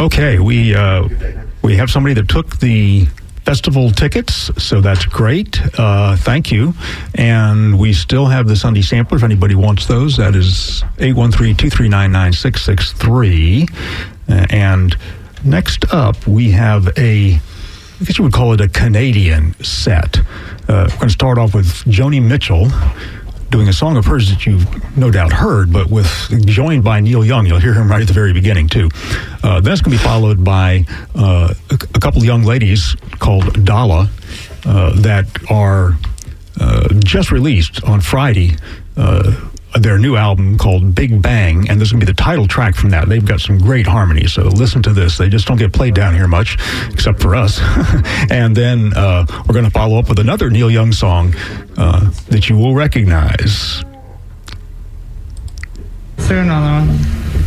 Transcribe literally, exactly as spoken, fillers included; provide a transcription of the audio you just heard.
Okay, we uh, we have somebody that took the festival tickets, so that's great. Uh, thank you. And we still have the Sunday sampler if anybody wants those. That is eight one three, two three nine, nine six six three. Uh, and next up, we have a, I guess you would call it a Canadian set. Uh, we're going to start off with Joni Mitchell doing a song of hers that you've no doubt heard, but with joined by Neil Young. You'll hear him right at the very beginning, too. Uh, that's going to be followed by uh, a, a couple of young ladies called Dala uh, that are uh, just released on Friday uh, their new album called Big Bang, and this is going to be the title track from that. They've got some great harmony, so listen to this. They just don't get played down here much, except for us. And then uh, we're going to follow up with another Neil Young song uh, that you will recognize. Is there another one?